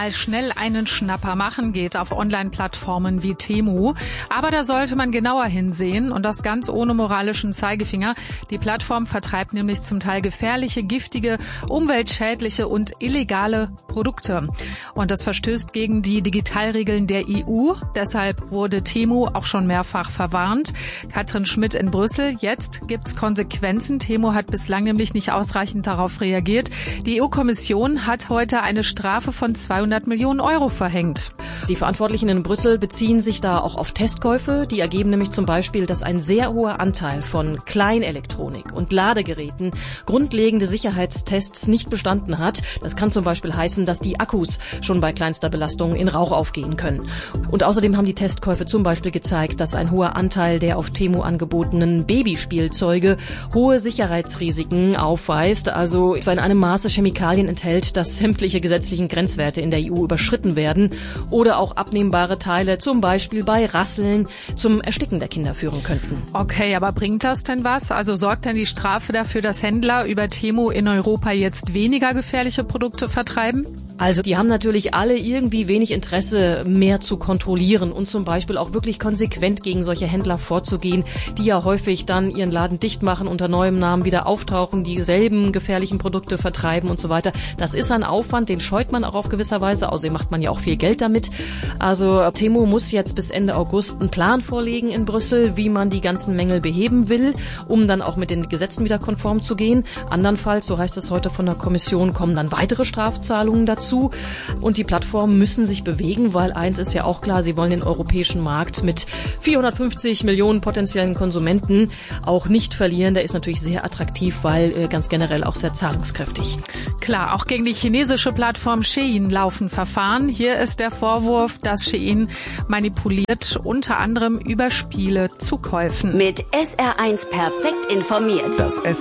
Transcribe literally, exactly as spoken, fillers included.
Mal schnell einen Schnapper machen geht auf Online-Plattformen wie Temu. Aber da sollte man genauer hinsehen und das ganz ohne moralischen Zeigefinger. Die Plattform vertreibt nämlich zum Teil gefährliche, giftige, umweltschädliche und illegale Produkte. Und das verstößt gegen die Digitalregeln der E U. Deshalb wurde Temu auch schon mehrfach verwarnt. Katrin Schmidt in Brüssel. Jetzt gibt's Konsequenzen. Temu hat bislang nämlich nicht ausreichend darauf reagiert. Die E U-Kommission hat heute eine Strafe von zweihundert Millionen Euro verhängt. Die Verantwortlichen in Brüssel beziehen sich da auch auf Testkäufe. Die ergeben nämlich zum Beispiel, dass ein sehr hoher Anteil von Kleinelektronik und Ladegeräten grundlegende Sicherheitstests nicht bestanden hat. Das kann zum Beispiel heißen, dass die Akkus schon bei kleinster Belastung in Rauch aufgehen können. Und außerdem haben die Testkäufe zum Beispiel gezeigt, dass ein hoher Anteil der auf Temu angebotenen Babyspielzeuge hohe Sicherheitsrisiken aufweist. Also in einem Maße Chemikalien enthält, dass sämtliche gesetzlichen Grenzwerte in der E U überschritten werden oder auch abnehmbare Teile zum Beispiel bei Rasseln zum Ersticken der Kinder führen könnten. Okay, aber bringt das denn was? Also sorgt denn die Strafe dafür, dass Händler über Temu in Europa jetzt weniger gefährliche Produkte vertreiben? Also die haben natürlich alle irgendwie wenig Interesse, mehr zu kontrollieren und zum Beispiel auch wirklich konsequent gegen solche Händler vorzugehen, die ja häufig dann ihren Laden dicht machen, unter neuem Namen wieder auftauchen, dieselben gefährlichen Produkte vertreiben und so weiter. Das ist ein Aufwand, den scheut man auch auf gewisser Weise. Außerdem macht man ja auch viel Geld damit. Also Temu muss jetzt bis Ende August einen Plan vorlegen in Brüssel, wie man die ganzen Mängel beheben will, um dann auch mit den Gesetzen wieder konform zu gehen. Andernfalls, so heißt es heute von der Kommission, kommen dann weitere Strafzahlungen dazu. Und die Plattformen müssen sich bewegen, weil eins ist ja auch klar, sie wollen den europäischen Markt mit vierhundertfünfzig Millionen potenziellen Konsumenten auch nicht verlieren. Der ist natürlich sehr attraktiv, weil äh, ganz generell auch sehr zahlungskräftig. Klar, auch gegen die chinesische Plattform Shein laufen Verfahren. Hier ist der Vorwurf, dass Shein manipuliert, unter anderem über Spiele zu Käufen. Mit S R eins perfekt informiert. Das